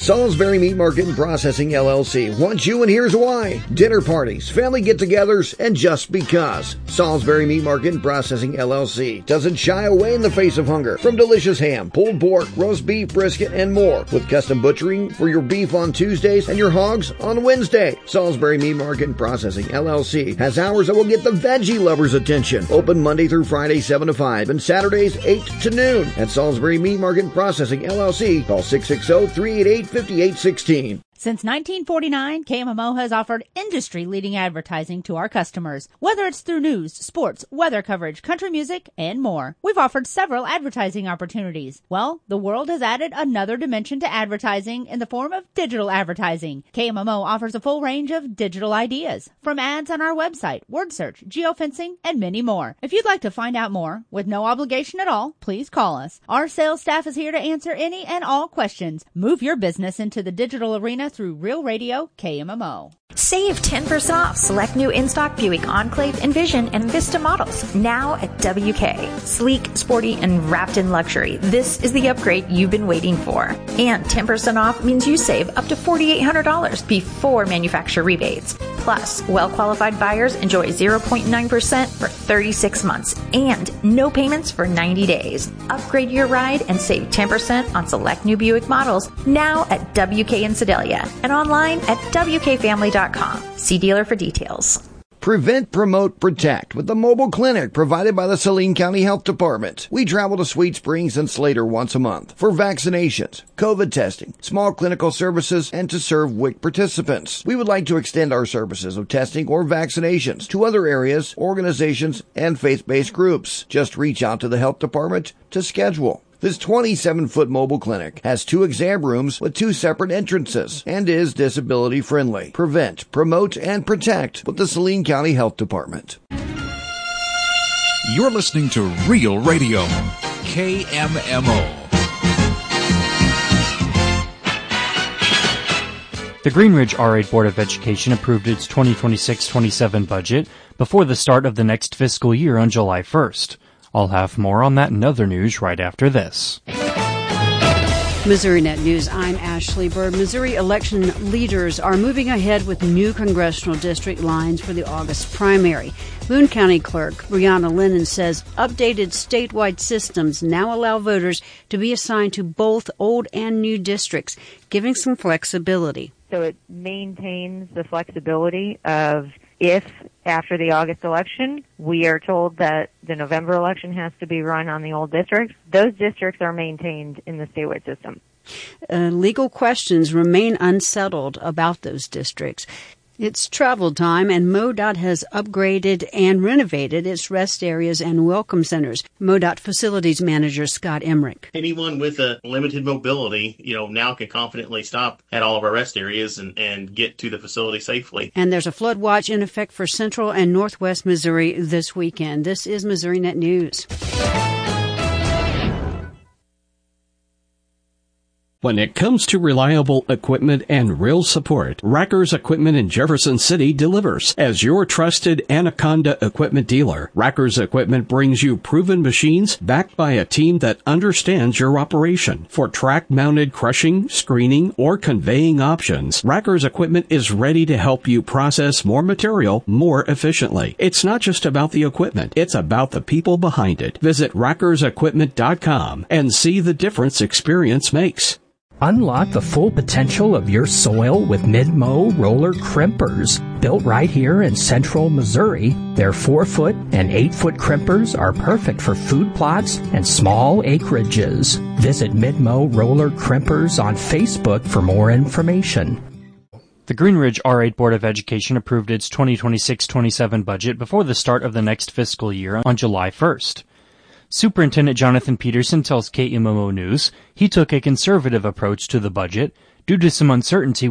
Salisbury Meat Market and Processing LLC wants you, and here's why. Dinner parties, family get-togethers, and just because. Salisbury Meat Market and Processing LLC doesn't shy away in the face of hunger. From delicious ham, pulled pork, roast beef, brisket, and more. With custom butchering for your beef on Tuesdays and your hogs on Wednesday. Salisbury Meat Market and Processing LLC has hours that will get the veggie lovers' attention. Open Monday through Friday 7 to 5 and Saturdays 8 to noon. At Salisbury Meat Market and Processing LLC, call 660-388-5816. Since 1949, KMMO has offered industry-leading advertising to our customers, whether it's through news, sports, weather coverage, country music, and more. We've offered several advertising opportunities. Well, the world has added another dimension to advertising in the form of digital advertising. KMMO offers a full range of digital ideas, from ads on our website, word search, geofencing, and many more. If you'd like to find out more, with no obligation at all, please call us. Our sales staff is here to answer any and all questions. Move your business into the digital arena through Real Radio KMMO. Save 10% off select new in-stock Buick Enclave, Envision, and Vista models now at WK. Sleek, sporty, and wrapped in luxury. This is the upgrade you've been waiting for. And 10% off means you save up to $4,800 before manufacturer rebates. Plus, well-qualified buyers enjoy 0.9% for 36 months and no payments for 90 days. Upgrade your ride and save 10% on select new Buick models now at WK in Sedalia and online at WKFamily.com. See dealer for details. Prevent, promote, protect with the mobile clinic provided by the Saline County Health Department. We travel to Sweet Springs and Slater once a month for vaccinations, COVID testing, small clinical services, and to serve WIC participants. We would like to extend our services of testing or vaccinations to other areas, organizations, and faith-based groups. Just reach out to the health department to schedule. This 27-foot mobile clinic has 2 exam rooms with 2 separate entrances and is disability friendly. Prevent, promote, and protect with the Saline County Health Department. You're listening to Real Radio, KMMO. The Green Ridge R8 Board of Education approved its 2026-27 budget before the start of the next fiscal year on July 1st. I'll have more on that and other news right after this. Missouri Net News, I'm Ashley Bird. Missouri election leaders are moving ahead with new congressional district lines for the August primary. Boone County Clerk Brianna Lennon says updated statewide systems now allow voters to be assigned to both old and new districts, giving some flexibility. So it maintains the flexibility of if, after the August election, we are told that the November election has to be run on the old districts, those districts are maintained in the statewide system. Legal questions remain unsettled about those districts. It's travel time, and MoDOT has upgraded and renovated its rest areas and welcome centers. MoDOT Facilities Manager Scott Emmerich. Anyone with a limited mobility, now can confidently stop at all of our rest areas and get to the facility safely. And there's a flood watch in effect for central and northwest Missouri this weekend. This is Missouri Net News. When it comes to reliable equipment and real support, Rackers Equipment in Jefferson City delivers. As your trusted Anaconda equipment dealer, Rackers Equipment brings you proven machines backed by a team that understands your operation. For track-mounted crushing, screening, or conveying options, Rackers Equipment is ready to help you process more material more efficiently. It's not just about the equipment, it's about the people behind it. Visit rackersequipment.com and see the difference experience makes. Unlock the full potential of your soil with Mid-Mow roller crimpers. Built right here in central Missouri, their 4-foot and 8-foot crimpers are perfect for food plots and small acreages. Visit Mid-Mow roller crimpers on Facebook for more information. The Green Ridge R8 Board of Education approved its 2026-27 budget before the start of the next fiscal year on July 1st. Superintendent Jonathan Peterson tells KMMO News he took a conservative approach to the budget due to some uncertainty